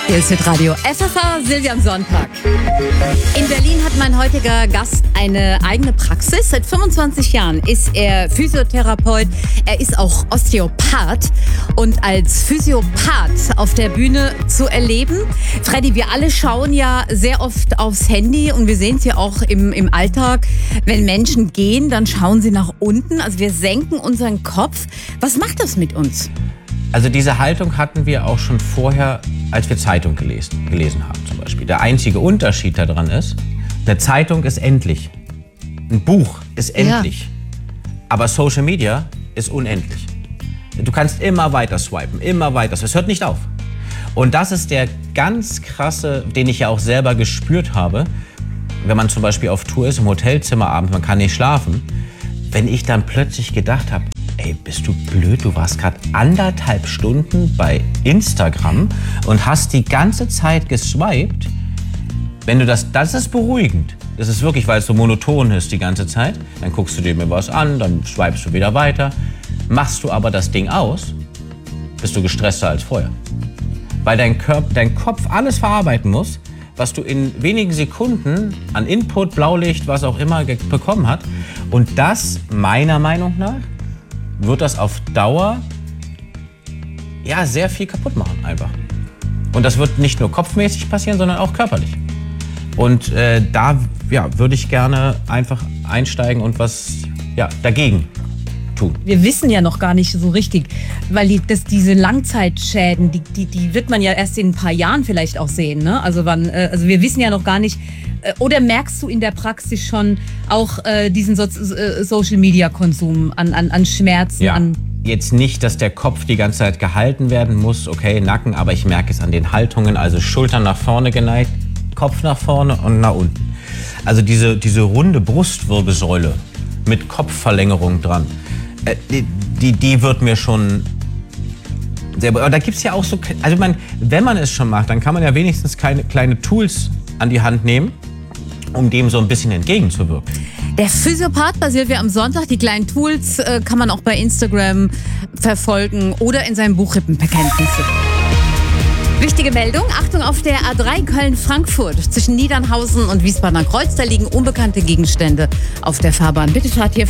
Hier ist Hitradio FFH, Silvia am Sonntag. In Berlin hat mein heutiger Gast eine eigene Praxis. Seit 25 Jahren ist er Physiotherapeut. Er ist auch Osteopath. Und als Physiopath auf der Bühne zu erleben, Freddy, wir alle schauen ja sehr oft aufs Handy und wir sehen es ja auch im Alltag. Wenn Menschen gehen, dann schauen sie nach unten. Also wir senken unseren Kopf. Was macht das mit uns? Also diese Haltung hatten wir auch schon vorher, als wir Zeitung gelesen haben zum Beispiel. Der einzige Unterschied daran ist, eine Zeitung ist endlich. Ein Buch ist endlich. Aber Social Media ist unendlich. Du kannst immer weiter swipen, immer weiter. Es hört nicht auf. Und das ist der ganz krasse, den ich ja auch selber gespürt habe, wenn man zum Beispiel auf Tour ist, im Hotelzimmer abends, man kann nicht schlafen. Wenn ich dann plötzlich gedacht habe, ey, bist du blöd, du warst gerade 1,5 Stunden bei Instagram und hast die ganze Zeit geswiped. Wenn du das ist beruhigend. Das ist wirklich, weil es so monoton ist die ganze Zeit. Dann guckst du dir mir was an, dann swipest du wieder weiter. Machst du aber das Ding aus, bist du gestresster als vorher. Weil dein Kopf alles verarbeiten muss, was du in wenigen Sekunden an Input, Blaulicht, was auch immer bekommen hat. Und das, meiner Meinung nach, wird das auf Dauer sehr viel kaputt machen einfach. Und das wird nicht nur kopfmäßig passieren, sondern auch körperlich. Und da würde ich gerne einfach einsteigen und was dagegen tun. Wir wissen ja noch gar nicht so richtig, weil diese Langzeitschäden, die wird man ja erst in ein paar Jahren vielleicht auch sehen. Ne? Also wir wissen ja noch gar nicht. Oder merkst du in der Praxis schon auch diesen Social-Media-Konsum an Schmerzen? Ja, jetzt nicht, dass der Kopf die ganze Zeit gehalten werden muss, okay, Nacken, aber ich merke es an den Haltungen, also Schultern nach vorne geneigt, Kopf nach vorne und nach unten. Also diese runde Brustwirbelsäule mit Kopfverlängerung dran, die wird mir schon sehr... Aber da gibt es ja auch so... Also wenn man es schon macht, dann kann man ja wenigstens kleine Tools an die Hand nehmen, um dem so ein bisschen entgegenzuwirken. Der Physiopath bei Silvia am Sonntag, die kleinen Tools kann man auch bei Instagram verfolgen oder in seinem Buch Rippenbekenntnisse. Wichtige Meldung, Achtung auf der A3 Köln-Frankfurt. Zwischen Niedernhausen und Wiesbadener Kreuz, da liegen unbekannte Gegenstände auf der Fahrbahn. Bitte fahrt hier